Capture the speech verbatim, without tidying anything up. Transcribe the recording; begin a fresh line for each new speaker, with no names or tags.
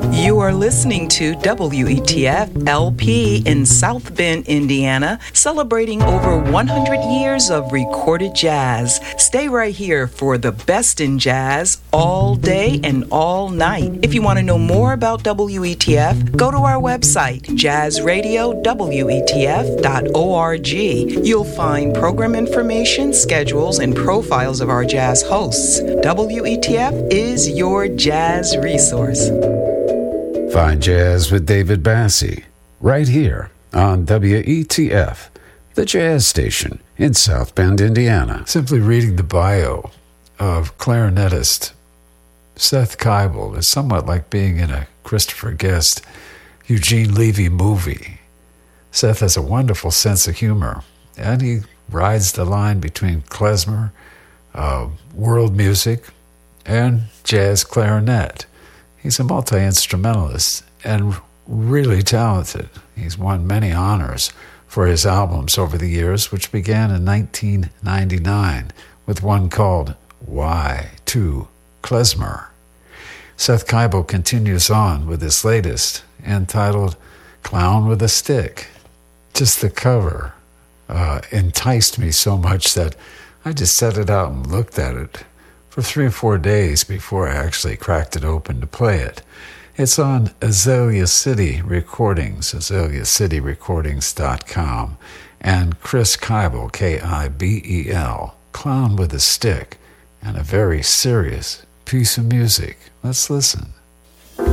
You are listening to W E T F L P in South Bend, Indiana, celebrating over one hundred years of recorded jazz. Stay right here for the best in jazz all day and all night. If you want to know more about W E T F, go to our website, jazz radio w e t f dot org. You'll find program information, schedules, and profiles of our jazz hosts. W E T F is your jazz resource.
Find Jazz with David Bassie right here on W E T F, the jazz station in South Bend, Indiana.
Simply reading the bio of clarinetist Seth Keibel is somewhat like being in a Christopher Guest, Eugene Levy movie. Seth has a wonderful sense of humor, and he rides the line between klezmer, uh, world music, and jazz clarinet. He's a multi-instrumentalist and really talented. He's won many honors for his albums over the years, which began in nineteen ninety-nine with one called Y two Klezmer. Seth Keibel continues on with his latest, entitled Clown with a Stick. Just the cover uh, enticed me so much that I just set it out and looked at it for three or four days before I actually cracked it open to play it. It's on Azalea City Recordings, azalea city recordings dot com, and Chris Keibel, K I B E L, Clown with a Stick, and a very serious piece of music. Let's listen.